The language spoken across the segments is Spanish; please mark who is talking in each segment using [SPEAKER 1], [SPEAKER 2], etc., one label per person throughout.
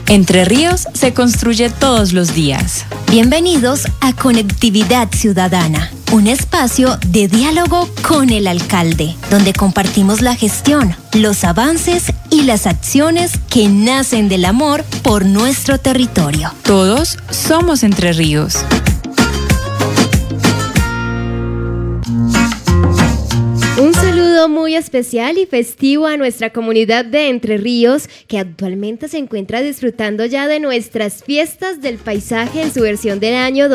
[SPEAKER 1] Entre Ríos se construye todos los días.
[SPEAKER 2] Bienvenidos a Conectividad Ciudadana, un espacio de diálogo con el alcalde, donde compartimos la gestión, los avances y las acciones que nacen del amor por nuestro territorio.
[SPEAKER 1] Todos somos Entre Ríos.
[SPEAKER 3] Un saludo muy especial y festivo a nuestra comunidad de Entre Ríos, que actualmente se encuentra disfrutando ya de nuestras fiestas del paisaje en su versión del año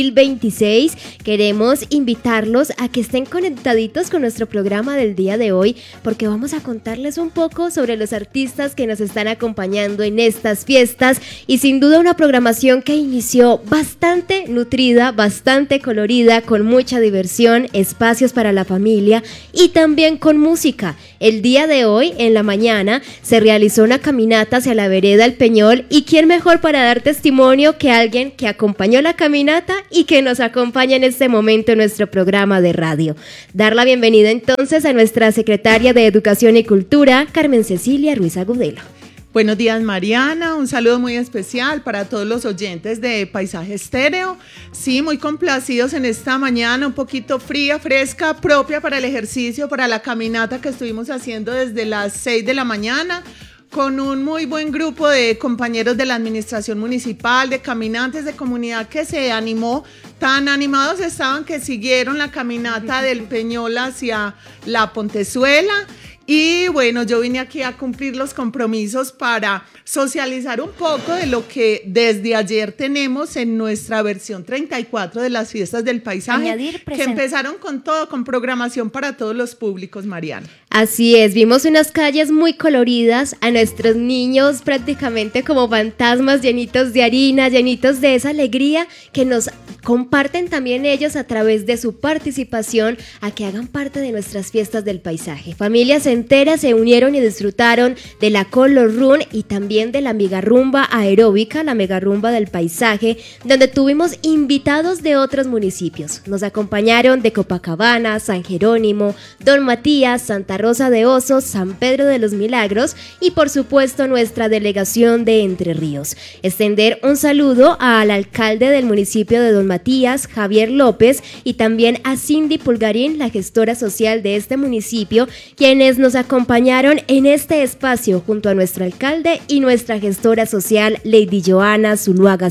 [SPEAKER 3] 2026. Queremos invitarlos a que estén conectaditos con nuestro programa del día de hoy, porque vamos a contarles un poco sobre los artistas que nos están acompañando en estas fiestas, y sin duda una programación que inició bastante nutrida, bastante colorida, con mucha diversión, espacios para la familia y también con música. El día de hoy, en la mañana, se realizó una caminata hacia la vereda El Peñol, y quién mejor para dar testimonio que alguien que acompañó la caminata y que nos acompaña en este momento en nuestro programa de radio. Dar la bienvenida entonces a nuestra secretaria de Educación y Cultura, Carmen Cecilia Ruiz Agudelo.
[SPEAKER 4] Buenos días, Mariana, un saludo muy especial para todos los oyentes de Paisaje Estéreo. Sí, muy complacidos en esta mañana, un poquito fría, fresca, propia para el ejercicio, para la caminata que estuvimos haciendo desde las 6 de la mañana, con un muy buen grupo de compañeros de la administración municipal, de caminantes de comunidad que se animó. Tan animados estaban que siguieron la caminata del Peñol hacia la Pontezuela. Y bueno, yo vine aquí a cumplir los compromisos para socializar un poco de lo que desde ayer tenemos en nuestra versión 34 de las fiestas del paisaje, que empezaron con todo, con programación para todos los públicos, Mariana.
[SPEAKER 3] Así es, vimos unas calles muy coloridas, a nuestros niños prácticamente como fantasmas, llenitos de harina, llenitos de esa alegría que nos comparten también ellos a través de su participación a que hagan parte de nuestras fiestas del paisaje. Familias enteras se unieron y disfrutaron de la Color Run y también de la megarrumba aeróbica, la megarrumba del paisaje, donde tuvimos invitados de otros municipios. Nos acompañaron de Copacabana, San Jerónimo, Don Matías, Santa Rosa de Osos, San Pedro de los Milagros y por supuesto nuestra delegación de Entre Ríos. Extender un saludo al alcalde del municipio de Don Matías, Javier López, y también a Cindy Pulgarín, la gestora social de este municipio, quienes nos acompañaron en este espacio junto a nuestro alcalde y nuestra gestora social, Lady Joana Zuluaga.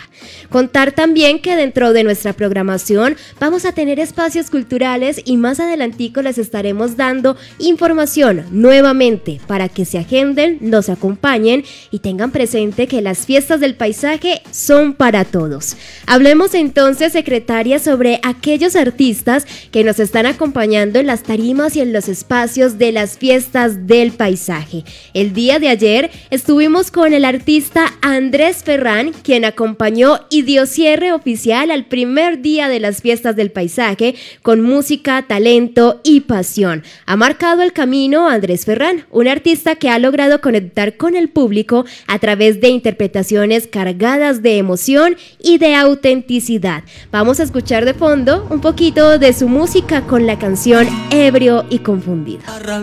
[SPEAKER 3] Contar también que dentro de nuestra programación vamos a tener espacios culturales y más adelantico les estaremos dando información nuevamente para que se agenden, nos acompañen y tengan presente que las fiestas del paisaje son para todos. Hablemos entonces, secretaria, sobre aquellos artistas que nos están acompañando en las tarimas y en los espacios de las fiestas del paisaje. El día de ayer estuvimos con el artista Andrés Ferrán, quien acompañó y dio cierre oficial al primer día de las fiestas del paisaje con música, talento y pasión. Ha marcado el camino Andrés Ferrán, un artista que ha logrado conectar con el público a través de interpretaciones cargadas de emoción y de autenticidad. Vamos a escuchar de fondo un poquito de su música con la canción Ebrio y Confundido.